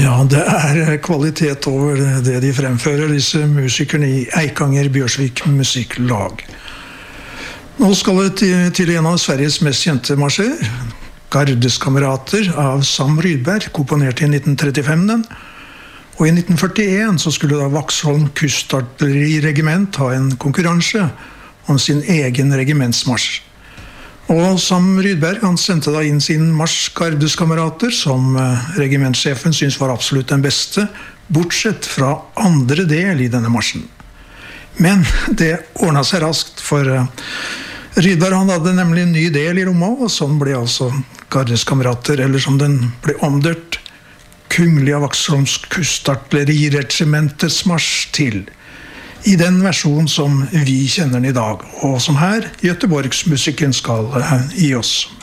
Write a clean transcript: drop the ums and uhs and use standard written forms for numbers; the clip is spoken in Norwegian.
Ja, det kvalitet over det de fremfører, disse musikerne i Eikanger Bjørsvik Musikklag. Nå skal det til en av Sveriges mest kjente marsjer, Gardeskamerater av Sam Rydberg, komponert i 1935 den. Og i 1941 så skulle da Vaksholm Kustartilleriregiment ha en konkurranse om sin egen regimentsmarsj. Og Sam Rydberg han sendte da inn sin marsj Gardeskamerater, som regimentssjefen synes var absolutt den beste, bortsett fra andre del i denne marsjen. Men det ordnet seg raskt, for Rydberg han hadde nemlig en ny del i rommet, og sånn ble altså Gardeskamerater, eller som den ble omdørt, Kungliga Vaksholms Kustartilleriregimentets marsj til, i den versjonen som vi kjenner den i dag, og som her Göteborgsmusikken skal gi oss.